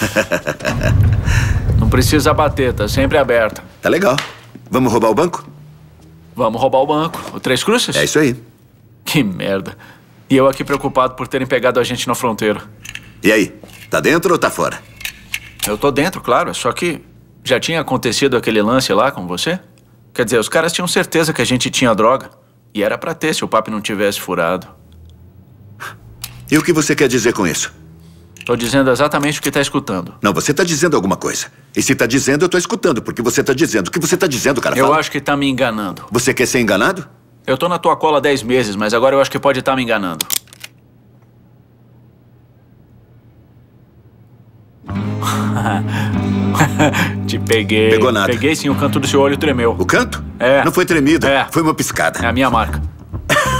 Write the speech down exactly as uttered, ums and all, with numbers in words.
Não precisa bater, tá sempre aberta. Tá legal. Vamos roubar o banco? Vamos roubar o banco. O Três Cruzes? É isso aí. Que merda. E eu aqui preocupado por terem pegado a gente na fronteira. E aí? Tá dentro ou tá fora? Eu tô dentro, claro. Só que já tinha acontecido aquele lance lá com você? Quer dizer, os caras tinham certeza que a gente tinha droga. E era pra ter se o papo não tivesse furado. E o que você quer dizer com isso? Tô dizendo exatamente o que tá escutando. Não, você tá dizendo alguma coisa. E se tá dizendo, eu tô escutando, porque você tá dizendo. O que você tá dizendo, cara? Eu Fala. acho que tá me enganando. Você quer ser enganado? Eu tô na tua cola há dez meses, mas agora eu acho que pode estar me enganando. Te peguei. Pegou nada. Peguei sim, o canto do seu olho tremeu. O canto? É. Não foi tremido. É. Foi uma piscada. É a minha marca.